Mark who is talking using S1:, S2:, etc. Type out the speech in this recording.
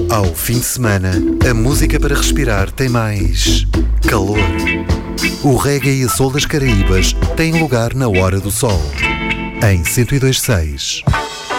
S1: Ao fim de semana, a música para respirar tem mais calor. O reggae e a soul das Caraíbas têm lugar na Hora do Sol, em 102.6.